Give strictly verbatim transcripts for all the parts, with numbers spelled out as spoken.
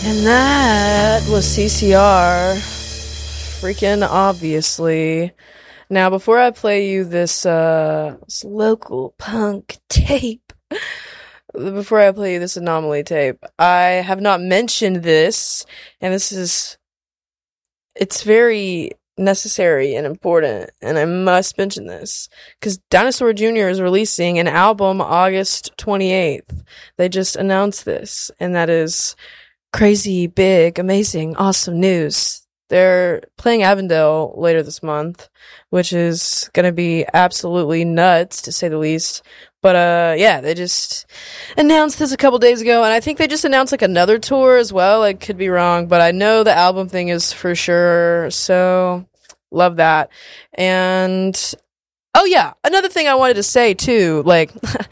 And that was C C R. Freaking obviously. Now, before I play you this, uh, this local punk tape, before I play you this anomaly tape, I have not mentioned this, and this is, it's very necessary and important, and I must mention this, because Dinosaur Junior is releasing an album August twenty-eighth. They just announced this, and that is crazy, big, amazing, awesome news. They're playing Avondale later this month, which is gonna be absolutely nuts, to say the least. But, uh, yeah, they just announced this a couple days ago, and I think they just announced, like, another tour as well. I could be wrong, but I know the album thing is for sure, so love that. And, oh, yeah, another thing I wanted to say, too, like,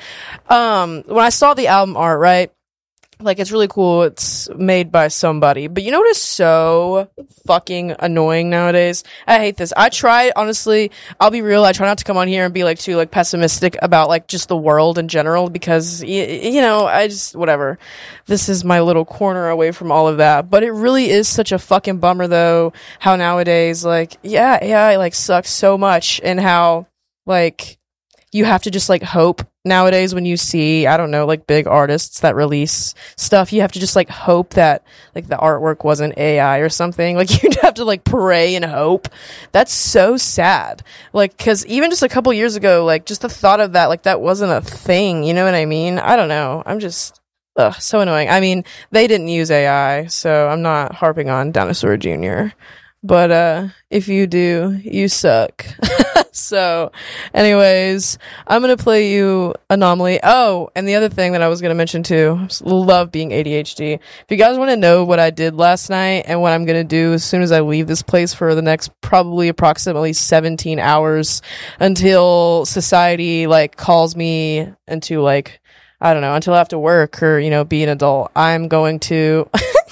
um, when I saw the album art, right, like, it's really cool. It's made by somebody. But you know what is so fucking annoying nowadays? I hate this. I try, honestly, I'll be real, I try not to come on here and be, like, too, like, pessimistic about, like, just the world in general, because, y- you know, I just, whatever. This is my little corner away from all of that. But it really is such a fucking bummer, though, how nowadays, like, yeah, yeah, it, like, sucks so much, and how, like, you have to just, like, hope nowadays when you see, I don't know, like, big artists that release stuff. You have to just, like, hope that, like, the artwork wasn't A I or something. Like, you'd have to, like, pray and hope. That's so sad. Like, because even just a couple years ago, like, just the thought of that, like, that wasn't a thing. You know what I mean? I don't know. I'm just, ugh, so annoying. I mean, they didn't use A I, so I'm not harping on Dinosaur Junior But, uh, if you do, you suck. So, anyways, I'm gonna play you Anomaly. Oh, and the other thing that I was gonna mention too, I love being A D H D. If you guys want to know what I did last night and what I'm gonna do as soon as I leave this place for the next probably approximately seventeen hours until society, like, calls me into, like, I don't know, until I have to work or, you know, be an adult, I'm going to...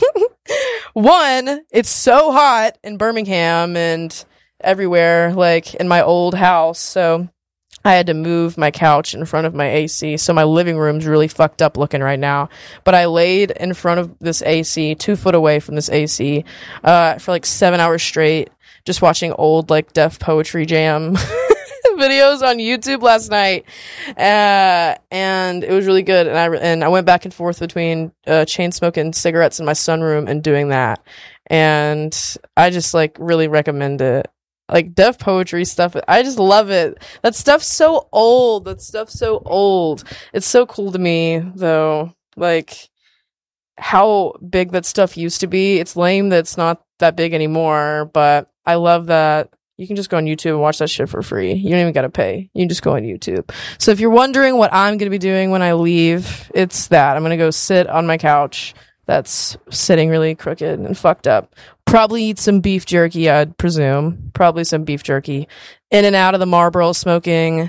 One, it's so hot in Birmingham and everywhere, like, in my old house, so I had to move my couch in front of my A C, so my living room's really fucked up looking right now. But I laid in front of this A C, two foot away from this A C, uh, for like seven hours straight, just watching old, like, Def Poetry Jam videos on YouTube last night, uh, and it was really good. And I and I went back and forth between uh, chain smoking cigarettes in my sunroom and doing that. And I just, like, really recommend it. Like, Def Poetry stuff, I just love it. That stuff's so old. That stuff's so old. It's so cool to me, though. Like, how big that stuff used to be. It's lame that it's not that big anymore, but I love that. You can just go on YouTube and watch that shit for free. You don't even gotta pay. You can just go on YouTube. So if you're wondering what I'm gonna be doing when I leave, it's that. I'm gonna go sit on my couch that's sitting really crooked and fucked up. Probably eat some beef jerky, I'd presume. Probably some beef jerky. In and out of the Marlboro smoking.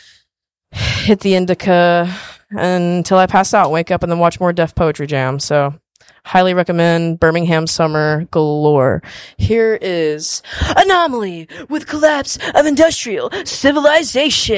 Hit the indica until I pass out, wake up, and then watch more Def Poetry Jam. So... highly recommend. Birmingham summer galore. Here is Anomaly with Collapse of Industrial Civilization.